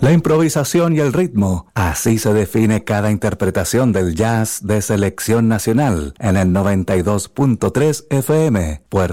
La improvisación y el ritmo, así se define cada interpretación del jazz de selección nacional en el 92.3 FM, Puerto